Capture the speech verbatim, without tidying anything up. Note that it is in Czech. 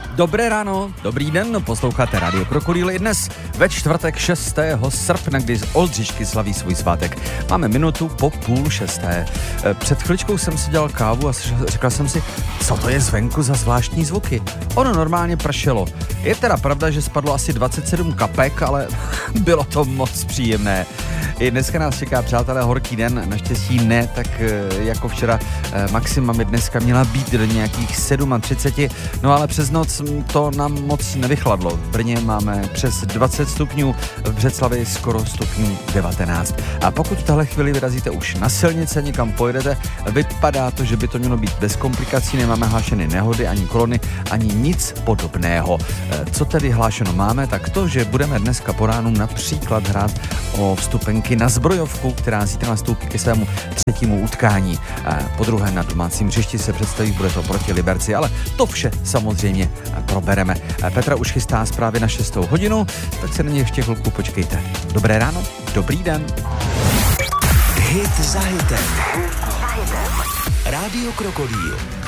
Dobré ráno, dobrý den, posloucháte Radio Krokodýl i dnes ve čtvrtek šestého srpna, kdy z Oldřišky slaví svůj svátek. Máme minutu po půl šesté. Před chviličkou jsem si dělal kávu a řekl jsem si, co to je zvenku za zvláštní zvuky. Ono normálně pršelo. Je teda pravda, že spadlo asi dvacet sedm kapek, ale bylo to moc příjemné. I dneska nás čeká, přátelé, horký den, naštěstí ne, tak jako včera maxima mi dneska měla být do nějakých třicet sedm, no ale přes noc to nám moc nevychladlo. V Brně máme přes dvacet stupňů, v Břeclavi skoro stupňů devatenáct. A pokud v tahle chvíli vyrazíte už na silnice, někam pojedete, vypadá to, že by to mělo být bez komplikací, nemáme hlášeny nehody, ani kolony, ani nic podobného. Co tedy hlášeno máme, tak to, že budeme dneska po ránu například hrát o vstupenky na zbrojovku, která zítra nastoupí ke svému třetímu utkání. Po druhé na domácím hřišti se představí, bude to proti Liberci, ale to vše samozřejmě probereme. Petra už chystá zprávy na šestou hodinu, tak se na ně ještě chvilku počkejte. Dobré ráno, dobrý den. Hit za hitem. Rádio Krokodýl.